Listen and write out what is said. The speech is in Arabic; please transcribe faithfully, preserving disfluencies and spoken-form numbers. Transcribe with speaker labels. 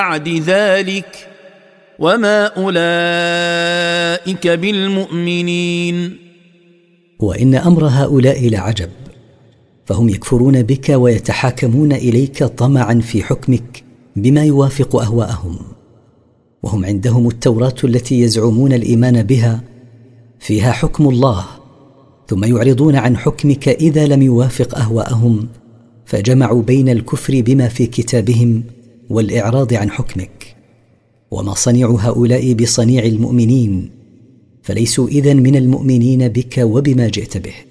Speaker 1: بعد ذلك وما أولئك بالمؤمنين.
Speaker 2: وإن أمر هؤلاء لعجب، فهم يكفرون بك ويتحاكمون إليك طمعا في حكمك بما يوافق أهواءهم، وهم عندهم التوراة التي يزعمون الإيمان بها فيها حكم الله، ثم يعرضون عن حكمك إذا لم يوافق أهواءهم، فجمعوا بين الكفر بما في كتابهم والإعراض عن حكمك. وما صنعوا هؤلاء بصنيع المؤمنين، فليسوا إذن من المؤمنين بك وبما جئت به.